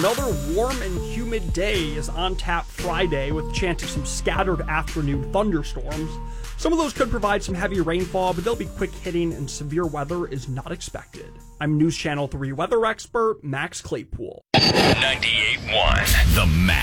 Another warm and humid day is on tap Friday with a chance of some scattered afternoon thunderstorms. Some of those could provide some heavy rainfall, but they'll be quick hitting and severe weather is not expected. I'm News Channel 3 weather expert Max Claypool. 98.1 The Max.